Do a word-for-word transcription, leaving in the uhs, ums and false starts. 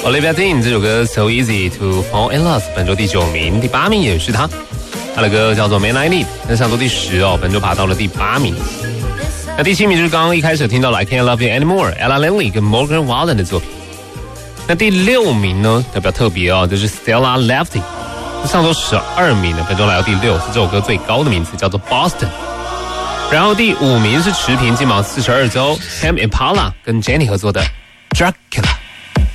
Olivia Dean 这首歌 So Easy to Fall in Love 本周第九名，第八名也是他，他的歌叫做 Man I Need， 那上周第十哦，本周爬到了第八名。那第七名就是刚刚一开始听到了 I Can't Love You Anymore Ella Lindley 跟 Morgan Wallen 的作品。那第六名呢比较特别哦，就是 Stella Lefty， 上周十二名的，本周来到第六，是这首歌最高的名字，叫做 Boston。然后第五名是持平金榜四十二周 Tame Impala 跟 Jenny 合作的 Dracula。